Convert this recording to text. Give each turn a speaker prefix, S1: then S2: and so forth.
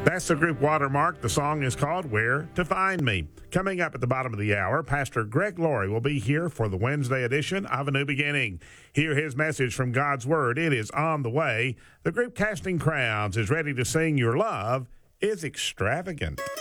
S1: That's the group Watermark. The song is called Where to Find Me. Coming up at the bottom of the hour, Pastor Greg Laurie will be here for the Wednesday edition of A New Beginning. Hear his message from God's Word. It is on the way. The group Casting Crowns is ready to sing Your Love is Extravagant.